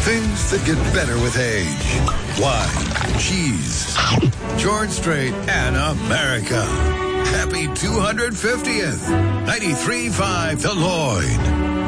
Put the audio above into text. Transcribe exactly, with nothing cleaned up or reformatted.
Things that get better with age. Wine, cheese, George Strait, and America. Happy two hundred fiftieth. ninety-three point five The Lloyd.